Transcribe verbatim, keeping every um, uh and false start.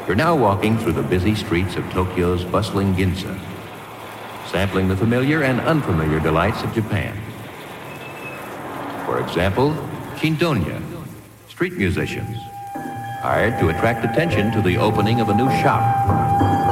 You're now walking through the busy streets of Tokyo's bustling Ginza, sampling the familiar and unfamiliar delights of Japan. For example, Shindonya, street musicians, hired to attract attention to the opening of a new shop.